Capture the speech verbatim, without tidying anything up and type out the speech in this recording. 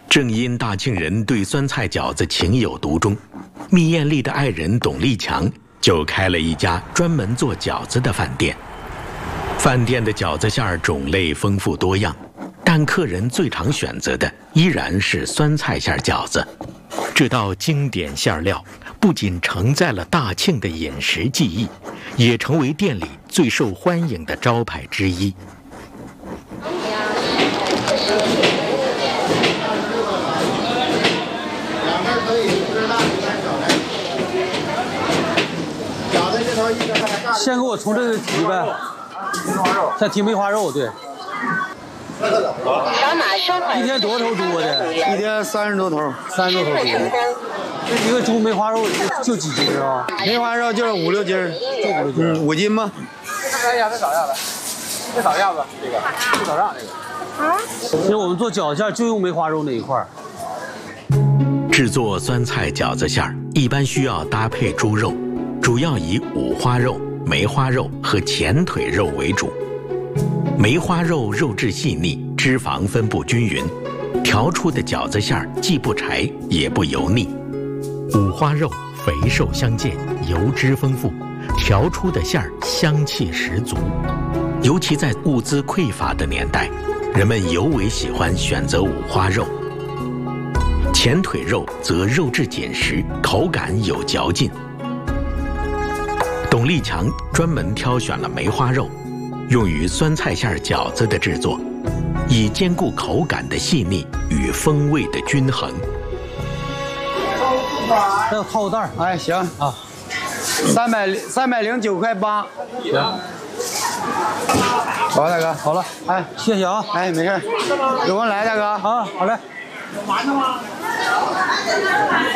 正因大庆人对酸菜饺子情有独钟，密艳丽的爱人董立强就开了一家专门做饺子的饭店。饭店的饺子馅儿种类丰富多样，但客人最常选择的依然是酸菜馅饺子。这道经典馅料不仅承载了大庆的饮食记忆，也成为店里最受欢迎的招牌之一。 先给我从这个提呗，再提梅花肉，对。一天多少头猪的？ 一天三十多头， 三十多头猪。一个猪梅花肉就几斤啊？ 梅花肉就是五六斤， 就五六斤， 嗯，五斤吗？ 再少再少样子，再少样子，这个再少样这个。 啊？其实我们做饺子馅就用梅花肉那一块。 制作酸菜饺子馅儿一般需要搭配猪肉，主要以五花肉、梅花肉和前腿肉为主。梅花肉肉质细腻，脂肪分布均匀，调出的饺子馅儿既不柴也不油腻。五花肉肥瘦相间，油脂丰富，调出的馅儿香气十足。尤其在物资匮乏的年代，人们尤为喜欢选择五花肉。前腿肉则肉质紧实，口感有嚼劲。董立强专门挑选了梅花肉，用于酸菜馅饺子的制作，以兼顾口感的细腻与风味的均衡。 还有套袋， 哎，行啊，三百三百零九块八， 行。 好，大哥， 好了，哎，谢谢啊， 哎，没事，有空来，大哥啊，好嘞。 有馒头吗？